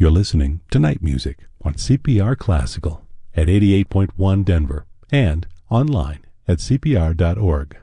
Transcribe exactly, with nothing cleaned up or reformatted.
You're listening to Night Music on C P R Classical at eighty-eight point one Denver and online at C P R dot org.